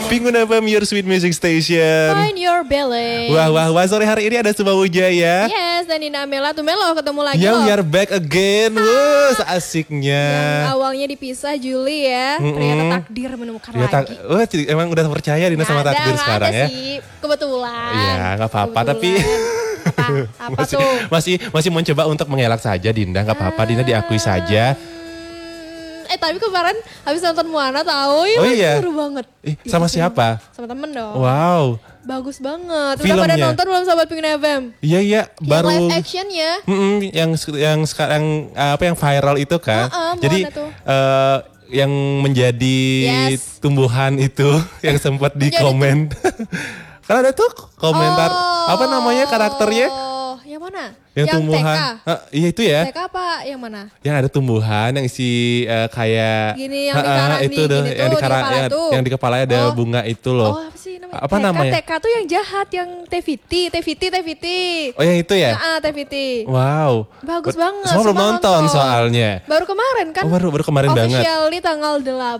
Penguin FM, your sweet music station. Find your balance. Wah, sore hari ini ada Suma Wijaya. Yes, dan Nina Amela tuh Melo ketemu lagi Yang loh. we are back again. Wah, seasiknya. Yang awalnya dipisah Juli ya. Ternyata takdir menemukan Ya, lagi. wah, emang udah percaya Dina sama takdir sekarang ya? Sih. Kebetulan. Iya, nggak apa-apa tapi apa tuh? masih mencoba untuk mengelak saja Dinda, nggak apa-apa Dinda diakui saja. Tapi kemarin habis nonton Moana tahu ya, Oh iya. seru banget. Sama siapa? Sama temen dong. Wow. Bagus banget. Udah Filmnya. pada nonton belum Sobat Penguin FM? Iya, baru Live action ya. yang sekarang apa yang viral itu kan. Jadi Moana tuh. yang menjadi tumbuhan itu yang sempat di komen. Kan ada tuh komentar apa namanya karakternya? Yang mana? Yang tumbuhan. TK. Iya itu ya. TK apa yang mana? Yang ada tumbuhan yang isi kayak gini yang di karang itu nih, deh, gini yang tuh, di karang di kepala tuh. yang di kepalanya ada bunga itu loh. Apa sih namanya? Apa namanya? TK tuh yang jahat, yang TVT. Oh yang itu ya? TVT. Wow. Bagus banget. Semua belum nonton soalnya. Baru kemarin kan? Baru kemarin banget. Officially tanggal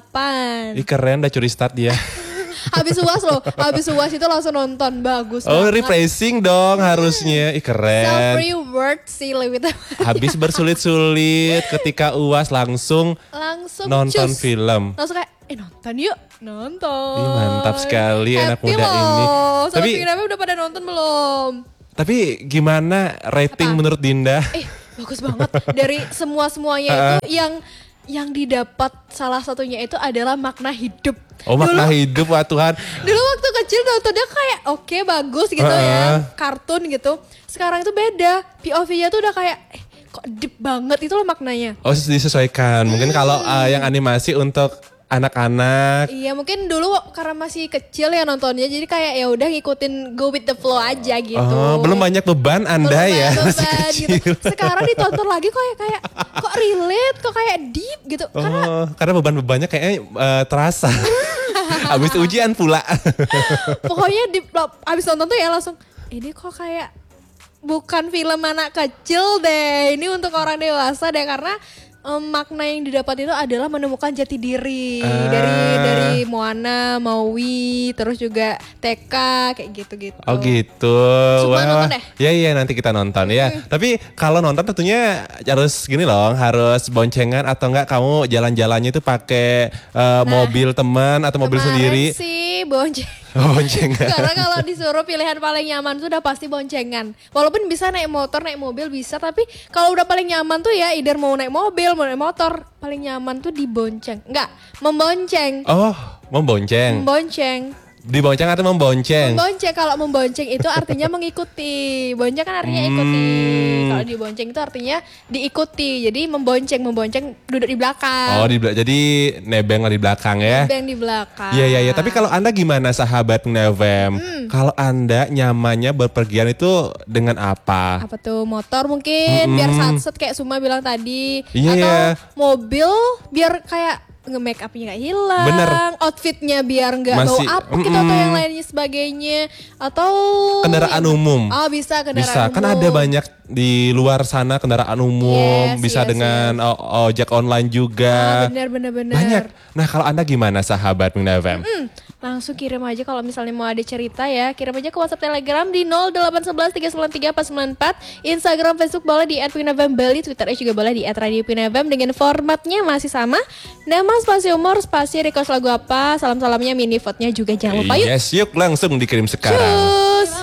8. Ih keren dah curi start dia. Habis UAS loh. Habis UAS itu langsung nonton. Bagus banget. Refreshing dong harusnya. Ih keren. Self-reward sih lebih Habis bersulit-sulit ketika UAS langsung nonton film. Langsung kayak nonton yuk. Nonton. Ih, mantap sekali anak muda loh. ini. Tapi kenapa udah pada nonton belum? Tapi gimana rating menurut Dinda? Bagus banget. Dari semuanya itu yang didapat salah satunya itu adalah makna hidup. Makna hidup, wah Tuhan. Dulu waktu kecil nontonnya kayak oke, bagus gitu ya. Kartun gitu. Sekarang itu beda. POV-nya tuh udah kayak kok deep banget, itu loh maknanya. Disesuaikan. Mungkin kalau yang animasi untuk anak-anak. Iya, mungkin dulu karena masih kecil ya nontonnya, jadi kayak ya udah ngikutin go with the flow aja gitu. Belum banyak beban Anda ya. Masih kecil. Gitu. Sekarang ditonton lagi kayak kok relate, kok kayak deep gitu. Karena beban-bebannya kayaknya terasa. Habis ujian pula. Pokoknya abis nonton tuh ya langsung, ini kok kayak bukan film anak kecil deh, ini untuk orang dewasa deh, karena makna yang didapat itu adalah menemukan jati diri dari Moana, Maui, terus juga TK kayak gitu-gitu. Oh gitu. Cuma nonton deh. Iya nanti kita nonton ya. Tapi kalau nonton tentunya harus gini loh, harus boncengan atau enggak kamu jalan-jalannya itu pakai mobil teman atau mobil sendiri. Sih boncengan. Boncengan. Karena kalau disuruh pilihan paling nyaman tuh udah pasti boncengan. Walaupun bisa naik motor, naik mobil bisa, tapi kalau udah paling nyaman tuh ya either mau naik mobil, mau naik motor, paling nyaman tuh dibonceng. Enggak, membonceng. Membonceng. Membonceng. Dibonceng atau membonceng? Membonceng, kalau membonceng itu artinya mengikuti. Bonceng kan artinya ikuti. Kalau dibonceng itu artinya diikuti. Jadi membonceng duduk di belakang. Jadi nebeng lah di belakang ya. Nebeng di belakang. Iya. Tapi kalau Anda gimana sahabat Nevem? Kalau Anda nyamannya berpergian itu dengan apa? Apa tuh, motor mungkin biar satset kayak Suma bilang tadi. Iya. Atau mobil biar kayak nge-make up-nya gak hilang. Bener. Outfitnya biar gak bau apek gitu atau yang lainnya sebagainya. Atau kendaraan umum. Bisa kendaraan umum. Kan ada banyak di luar sana kendaraan umum. Bisa dengan ojek online juga. Bener. Banyak. Nah kalau Anda gimana sahabat Penguin FM? Langsung kirim aja kalau misalnya mau ada cerita ya. Kirim aja ke WhatsApp Telegram di 0811 393 494. Instagram, Facebook boleh di @penguinfm Bali. Twitter juga boleh di @radiopenguinfm. Dengan formatnya masih sama. Nama, spasi umur, spasi request lagu apa. Salam-salamnya, mini vote-nya juga jangan lupa yuk. Yuk langsung dikirim sekarang.